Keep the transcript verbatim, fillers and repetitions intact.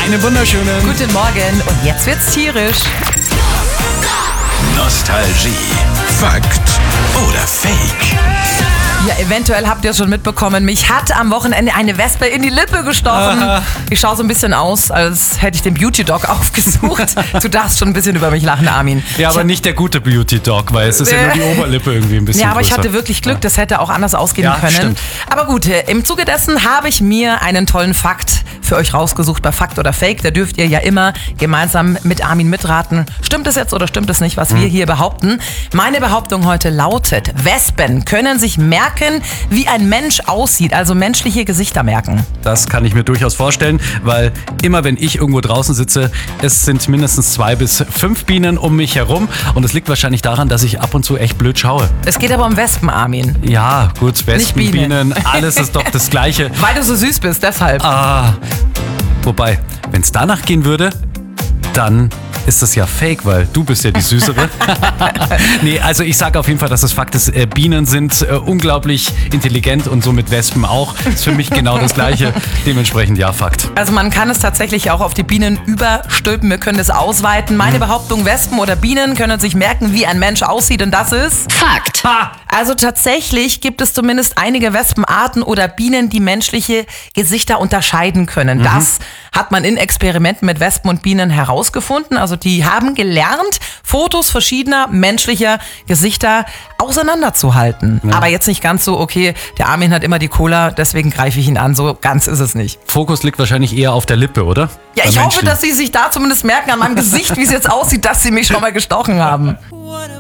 Einen wunderschönen Guten Morgen und jetzt wird's tierisch. Nostalgie, Fakt oder Fake? Ja, eventuell habt ihr es schon mitbekommen, mich hat am Wochenende eine Wespe in die Lippe gestochen. Aha. Ich schaue so ein bisschen aus, als hätte ich den Beauty-Dog aufgesucht. Du darfst schon ein bisschen über mich lachen, Armin. Ja, aber nicht der gute Beauty-Dog, weil es ist ja nur die Oberlippe irgendwie ein bisschen Ja, aber größer. ich hatte wirklich Glück, das hätte auch anders ausgehen Ja, können. stimmt. Aber gut, äh, im Zuge dessen habe ich mir einen tollen Fakt für euch rausgesucht bei Fakt oder Fake. Da dürft ihr ja immer gemeinsam mit Armin mitraten. Stimmt es jetzt oder stimmt es nicht, was Hm. wir hier behaupten? Meine Behauptung heute lautet, Wespen können sich merken, wie ein Mensch aussieht, also menschliche Gesichter merken. Das kann ich mir durchaus vorstellen, weil immer wenn ich irgendwo draußen sitze, es sind mindestens zwei bis fünf Bienen um mich herum und es liegt wahrscheinlich daran, dass ich ab und zu echt blöd schaue. Es geht aber um Wespen, Armin. Ja, gut, Wespen, Nicht Bienen. Bienen, alles ist doch das Gleiche. Weil du so süß bist, deshalb. Ah, wobei, wenn es danach gehen würde, dann ist das ja fake, weil du bist ja die Süßere. Nee, also ich sage auf jeden Fall, dass es Fakt ist, äh, Bienen sind äh, unglaublich intelligent und somit Wespen auch. Ist für mich genau das Gleiche. Dementsprechend ja, Fakt. Also man kann es tatsächlich auch auf die Bienen überstülpen, wir können es ausweiten. Meine Behauptung, Wespen oder Bienen können sich merken, wie ein Mensch aussieht und das ist... Fakt. Ha! Also tatsächlich gibt es zumindest einige Wespenarten oder Bienen, die menschliche Gesichter unterscheiden können. Das hat man in Experimenten mit Wespen und Bienen herausgefunden. Also die haben gelernt, Fotos verschiedener menschlicher Gesichter auseinanderzuhalten. Ja. Aber jetzt nicht ganz so, okay, der Armin hat immer die Cola, deswegen greife ich ihn an. So ganz ist es nicht. Fokus liegt wahrscheinlich eher auf der Lippe, oder? Ja, Bei ich hoffe, Menschen. dass Sie sich da zumindest merken an meinem Gesicht, wie es jetzt aussieht, dass Sie mich schon mal gestochen haben.